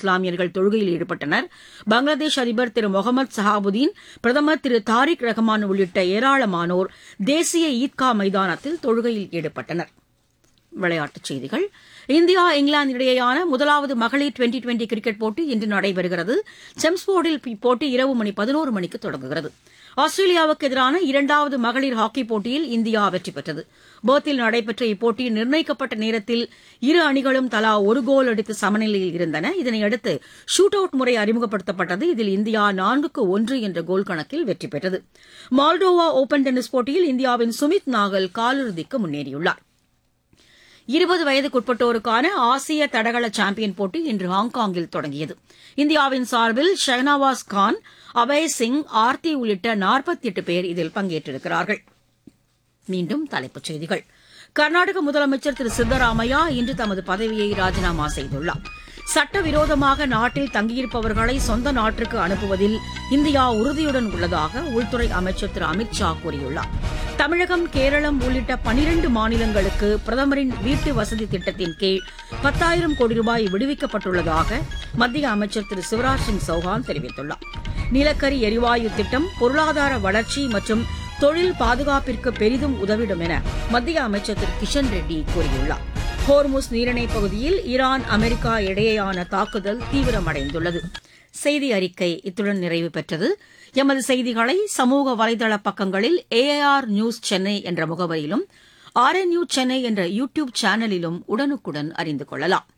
இஸ்லாமியர்கள் தொழுகையில் ஈடுபட்டனர். பங்களாதேஷ் அதிபர் திரு முகமது சஹாபுதீன், பிரதமர் திரு தாரிக் ரஹ்மான் உள்ளிட்ட ஏராளமானோர் தேசிய ஈத்கா மைதானத்தில் தொழுகையில் ஈடுபட்டனர். விளையாட்டுச் செய்திகள். இந்தியா இங்கிலாந்து இடையேயான முதலாவது மகளிர் டுவெண்டி கிரிக்கெட் போட்டி இன்று நடைபெறுகிறது. செம்ஸ்போர்டில் இப்போட்டி இரவு மணி 11 மணிக்கு தொடங்குகிறது. ஆஸ்திரேலியாவுக்கு எதிரான இரண்டாவது மகளிர் ஹாக்கிப் போட்டியில் இந்தியா வெற்றி பெற்றது. பெர்த்தில் நடைபெற்ற இப்போட்டியில் நிர்ணயிக்கப்பட்ட நேரத்தில் இரு அணிகளும் தலா ஒரு கோல் அடித்து சமநிலையில் இருந்தன. இதனையடுத்து ஷூட் அவுட் முறை அறிமுகப்படுத்தப்பட்டது. இதில் இந்தியா 4-1 என்ற கோல் கணக்கில் வெற்றி பெற்றது. மால்டோவா ஓபன் டென்னிஸ் போட்டியில் இந்தியாவின் சுமித் நாகல் காலிறுதிக்கு முன்னேறியுள்ளார். 20 வயதுக்குட்பட்டோருக்கான ஆசிய தடகள சாம்பியன் போட்டி இன்று ஹாங்காங்கில் தொடங்கியது. இந்தியாவின் சார்பில் ஷெஹ்னவாஸ் கான், அபய் சிங், ஆர்த்தி உள்ளிட்ட 48 பேர் இதில் பங்கேற்றிருக்கிறார்கள். மீண்டும் தலைப்புச் செய்திகள். கர்நாடக முதலமைச்சர் திரு சித்தராமையா இன்று தமது பதவியை ராஜினாமா செய்துள்ளார். சட்டவிரோதமாக நாட்டில் தங்கியிருப்பவர்களை சொந்த நாட்டிற்கு அனுப்புவதில் இந்தியா உறுதியுடன் உள்ளதாக உள்துறை அமைச்சர் திரு அமித் ஷா கூறியுள்ளார். தமிழகம், கேரளம் உள்ளிட்ட 12 மாநிலங்களுக்கு பிரதமரின் வீட்டு வசதி திட்டத்தின் கீழ் 10,000 கோடி ரூபாய் விடுவிக்கப்பட்டுள்ளதாக மத்திய அமைச்சர் திரு சிவராஜ் சிங் சௌஹான் தெரிவித்துள்ளார். நிலக்கரி எரிவாயு திட்டம் பொருளாதார வளர்ச்சி மற்றும் தொழில் பாதுகாப்பிற்கு பெரிதும் உதவிடும் என மத்திய அமைச்சர் திரு கிஷன் ரெட்டி கூறியுள்ளார். ஹோர்முஸ் நீரிணைப் பகுதியில் ஈரான், அமெரிக்கா இடையேயான தாக்குதல் தீவிரமடைந்துள்ளது. செய்தி அறிக்கை இத்துடன் நிறைவு பெற்றது. எமது செய்திகளை சமூக வலைதள பக்கங்களில் AIR நியூஸ் சென்னை என்ற முகவரியிலும் RNU சென்னை என்ற யூ டியூப் சேனலிலும் உடனுக்குடன் அறிந்து கொள்ளலாம்.